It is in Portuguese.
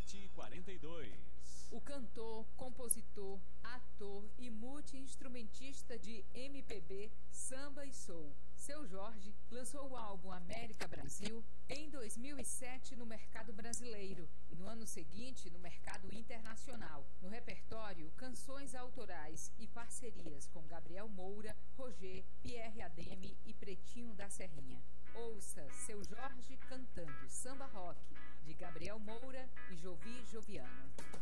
7h42. O cantor, compositor, ator e multi-instrumentista de MPB, samba e soul, Seu Jorge, lançou o álbum América Brasil em 2007 no mercado brasileiro e no ano seguinte no mercado internacional. No repertório, canções autorais e parcerias com Gabriel Moura, Roger, Pierre Ademy e Pretinho da Serrinha. Ouça Seu Jorge cantando samba rock, de Gabriel Moura e Jovi Joviano.